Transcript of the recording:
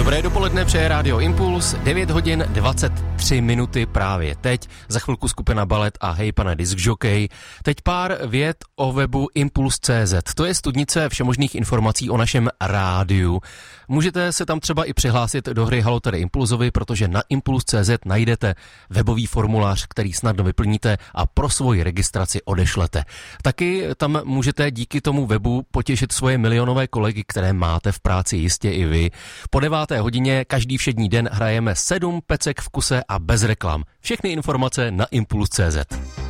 Dobré dopoledne, přeje Rádio Impuls, 9 hodin 23 minuty právě teď, za chvilku skupina Balet a Hej pane diskžokej. Teď pár vět o webu Impuls.cz, to je studnice všemožných informací o našem rádiu. Můžete se tam třeba i přihlásit do hry Halo tady Impulzovi, protože na Impuls.cz najdete webový formulář, který snadno vyplníte a pro svoji registraci odešlete. Taky tam můžete díky tomu webu potěšit svoje milionové kolegy, které máte v práci jistě i vy. Po 9. hodině každý všední den hrajeme 7 pecek v kuse a bez reklam. Všechny informace na Impuls.cz.